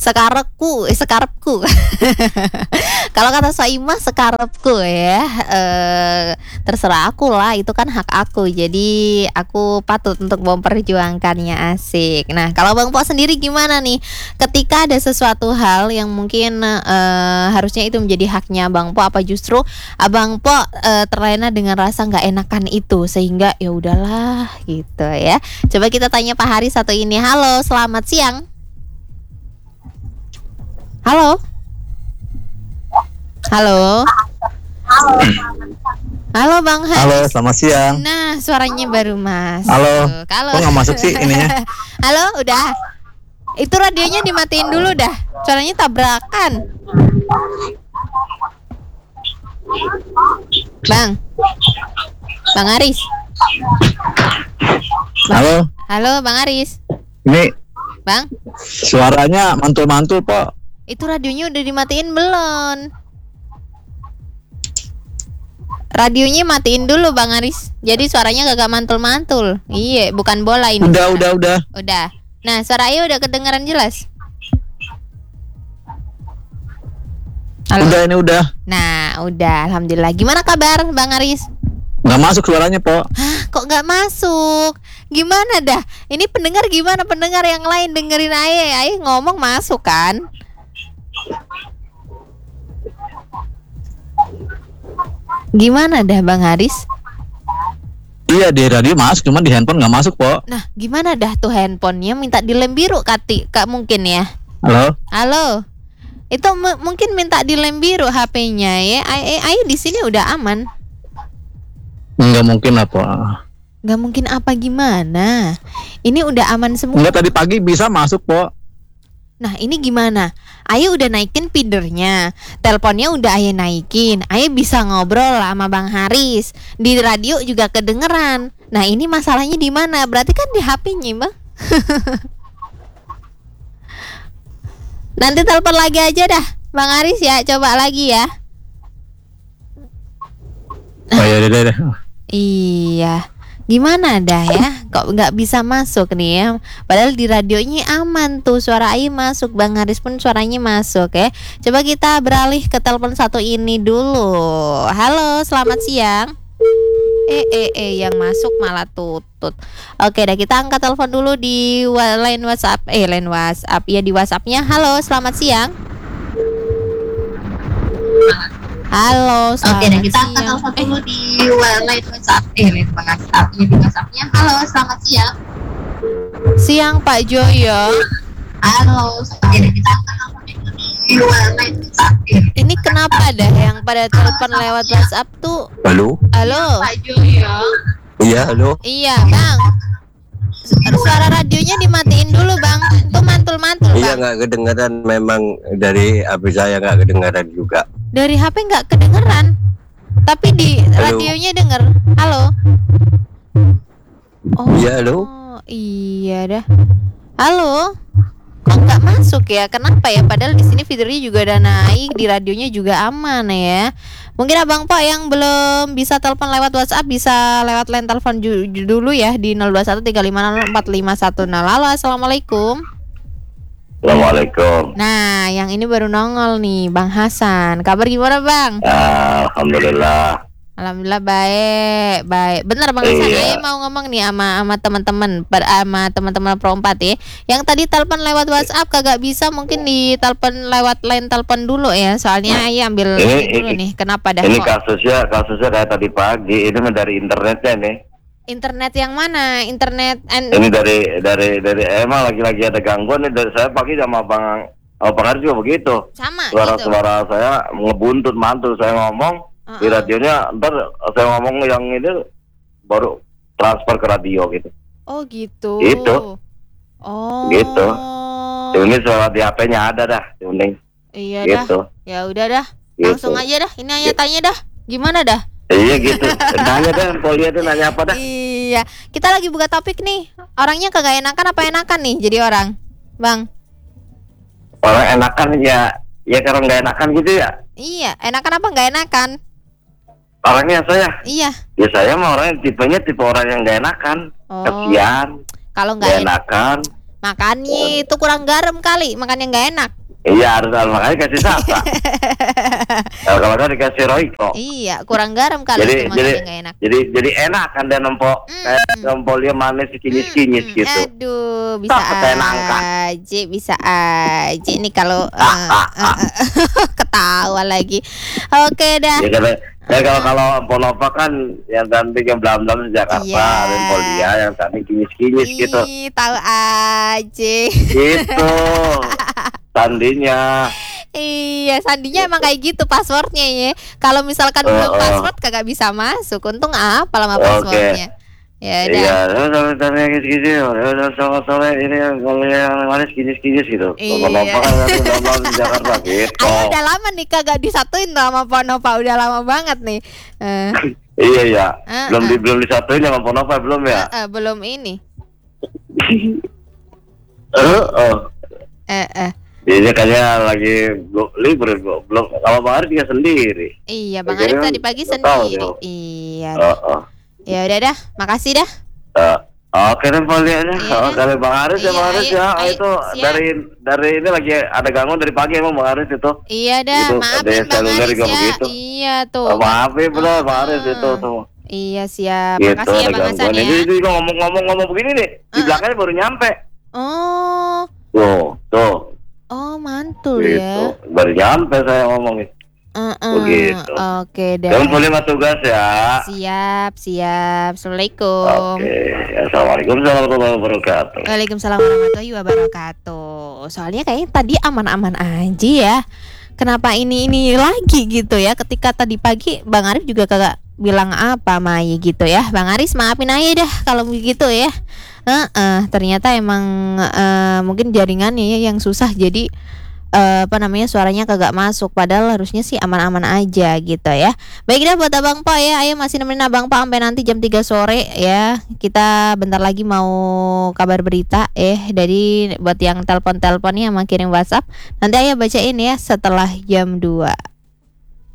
sekarepku. Kalau kata Soimah sekarepku ya. Terserah aku lah, itu kan hak aku. Jadi aku patut untuk memperjuangkannya, asik. Nah, kalau Bang Po sendiri gimana nih? Ketika ada sesuatu hal yang mungkin harusnya itu menjadi haknya Bang Po, apa justru Abang Po terlena dengan rasa nggak enakan itu sehingga ya udahlah gitu ya. Coba kita tanya Pak Hari satu ini. Halo, selamat siang. Halo. Halo. Halo Bang Haris. Halo, selamat siang. Nah, suaranya baru Mas. Halo. Halo. Kok nggak masuk sih ininya? Halo, udah. Itu radionya dimatiin dulu dah. Suaranya tabrakan. Bang Haris. Halo. Halo Bang Haris. Ini Bang, suaranya mantul-mantul, Pak. itu radionya udah dimatiin belum? Radionya matiin dulu Bang Haris. Jadi suaranya kagak mantul-mantul. Iya, bukan bola ini. Udah. Udah. Nah, suara Ayu udah kedengaran jelas. Halo? Udah. Nah, udah. Alhamdulillah. Gimana kabar Bang Haris? Nggak masuk suaranya, Pak. Hah, kok nggak masuk? Gimana dah? Ini pendengar gimana? Pendengar yang lain dengerin Ayu ngomong masuk kan? Gimana dah Bang Haris? Iya, di radio masuk, cuma di handphone nggak masuk, Pak. Nah, gimana dah tuh handphonenya? Minta dilem biru Kak mungkin ya? Halo. Itu mungkin minta dilem biru HP-nya ya. Ayu di sini udah aman. Nggak mungkin lah, Pak. Nggak mungkin apa gimana? Ini udah aman semua. Nggak, tadi pagi bisa masuk, Pak. Nah, ini gimana? Ayu udah naikin feedernya, teleponnya udah Ayu naikin, Ayu bisa ngobrol sama Bang Haris, di radio juga kedengeran. Nah, ini masalahnya di mana? Berarti kan di HP-nya, Bang. Nanti telepon lagi aja dah, Bang Haris ya, coba lagi ya. Oh ya, udah. Iya. Gimana dah ya? Kok nggak bisa masuk nih ya? Padahal di radionya aman tuh, suara Ayu masuk, Bang Haris pun suaranya masuk ya. Coba kita beralih ke telepon satu ini dulu. Halo, selamat siang. Yang masuk malah tutut. Oke, dah kita angkat telepon dulu di line WhatsApp. Line WhatsApp ya, di WhatsApp-nya. Halo, selamat siang. Halo, oke, dan kita angkat telepon dulu di line WhatsApp. Line WhatsApp ya, di WhatsApp-nya. Halo, selamat siang. Siang Pak Joyo. Halo, oke, dan kita angkat telepon dulu di line WhatsApp. Ini kenapa dah yang pada telepon lewat WhatsApp tuh? Halo. Pak Joyo. Iya, halo. Iya, Bang. Suara radionya dimatiin dulu, Bang. Itu mantul-mantul, Iya, Bang. nggak kedengaran, memang dari HP saya nggak kedengaran juga. Dari HP nggak kedengeran, tapi di radionya denger. Halo. Oh, Iya, halo. Iya dah. Halo. Kok nggak masuk ya? Kenapa ya? Padahal di sini fiturnya juga udah naik, di radionya juga aman ya. Mungkin Abang Pak yang belum bisa telepon lewat WhatsApp bisa lewat line telepon dulu ya di 0213504510. Halo, assalamualaikum. Assalamualaikum. Nah, yang ini baru nongol nih, Bang Hasan. Kabar gimana, Bang? Alhamdulillah. Alhamdulillah baik. Bener Bang Hasan, saya mau ngomong nih sama teman-teman, sama teman-teman Pro 4 ya. Yang tadi telepon lewat WhatsApp kagak bisa, mungkin di telepon lewat line telepon dulu ya. Soalnya Ayah ambil dulu nih. Kenapa dah Ini kok? kasusnya kayak tadi pagi. Ini dari internetnya nih. Internet yang mana? Internet Ini dari emang lagi ada gangguan nih. Dari saya pagi sama Bang Haris juga begitu. sama gitu. Suara saya ngebuntut mantul, saya ngomong di radionya, ntar saya ngomong yang ini baru transfer ke radio gitu. Oh gitu. Gitu. Oh. Gitu. Ini suara di HP-nya ada dah, kuning. Iya Gitu. dah. Ya udah dah. Gitu. Langsung aja dah. Ini Ayah tanya dah. Gimana dah? Iya gitu. Nanya dah, Polia tuh nanya apa dah? Iya, kita lagi buka topik nih. Orangnya kagak enakan apa enakan nih jadi orang, Bang? Orang enakan ya karena nggak enakan gitu ya. Iya, enakan apa nggak enakan? Orangnya saya. Iya. Ya saya mah orangnya tipenya tipe orang yang nggak enakan. Oh. Kasian. Kalau Nggak enakan. Makanya itu kurang garam kali, makannya nggak enak. Iya, harus makanya kasih Sasa. Kalau nggak dikasih Royco. Iya, kurang garam kali Jadi itu makanya nggak enak. jadi enak kan dia nempok kayak nempol dia manis kinyis-kinyis gitu. Aduh, bisa Kayak nangka. bisa aja nih kalau ketawa lagi. Oke dah. Ya kalau Ponova kan yang cantik yang belam-belam di Jakarta, Iya. ada dia yang cantik kinyis-kinyis gitu. Ih, tahu aja. Gitu. Sandinya. Iya, sandinya emang kayak gitu passwordnya ya. Kalau misalkan belum password kagak bisa masuk. Untung apa lama passwordnya. Ya udah. Iya, sampai gitu. Soalnya ini kalau yang manis kinyis-kinyis gitu. Iya. Ponova kan belam-belam di Jakarta gitu. Ayo udah lama nih kagak disatuin sama Ponova, udah lama banget nih. Iya ya. Belum disatuin sama Ponova belum ya? Belum ini. Dia kayaknya lagi libur belum. Kalau Bang Arif juga sendiri. Iya, Bang Arif tadi pagi sendiri. Iya. Ya udah dah, makasih dah. Oke deh Polianya. Kalau Bang Arif ya Bang Arif ya itu siap. dari ini lagi ada gangguan dari pagi emang Bang Arif itu. Iya dah, Gitu, maafin ada Bang seluler Arif juga ya. begitu. Iya tuh. Maafin bener Bang Arif itu tuh. Iya siap. Gitu, Makasih ya ada Bang Hasan gangguan. ya. Ini juga ngomong begini nih. Di belakangnya baru nyampe. Oh. Tuh. Oh, mantul Gitu. ya. Baru nyampe saya ngomongin. Begitu. Oke dah. Kamu boleh masuk tugas ya. Siap. Assalamualaikum. Oke. Assalamualaikum warahmatullahi wabarakatuh. Waalaikumsalam warahmatullahi wabarakatuh. Soalnya kayaknya tadi aman-aman aja ya. Kenapa ini lagi gitu ya? Ketika tadi pagi Bang Arif juga kagak bilang apa Mai gitu ya. Bang Aris maafin aja dah kalau begitu ya. Ternyata emang mungkin jaringannya ya yang susah, jadi suaranya kagak masuk, padahal harusnya sih aman-aman aja gitu ya. Baik dah buat Abang Po ya, ayo masih nemenin Abang Po sampai nanti jam 3 sore ya. Kita bentar lagi mau kabar berita dari buat yang telepon-teleponnya sama kirim WhatsApp, nanti ayo bacain ya setelah jam 2.